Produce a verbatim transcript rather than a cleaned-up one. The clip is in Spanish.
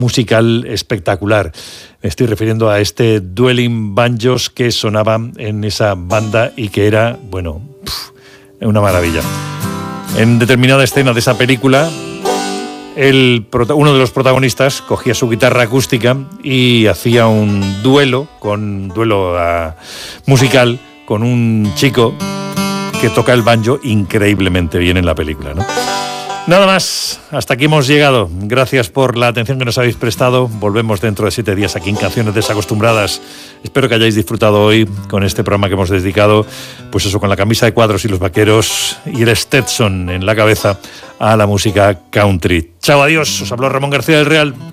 musical espectacular. Me estoy refiriendo a este Dueling Banjos que sonaba en esa banda y que era, bueno, una maravilla. En determinada escena de esa película, el, uno de los protagonistas cogía su guitarra acústica y hacía un duelo, con duelo uh, musical con un chico que toca el banjo increíblemente bien en la película, ¿no? Nada más, hasta aquí hemos llegado. Gracias por la atención que nos habéis prestado. Volvemos dentro de siete días aquí en Canciones Desacostumbradas. Espero que hayáis disfrutado hoy con este programa que hemos dedicado, pues eso, con la camisa de cuadros y los vaqueros y el Stetson en la cabeza, a la música country. Chao, adiós. Os habló Ramón García del Real.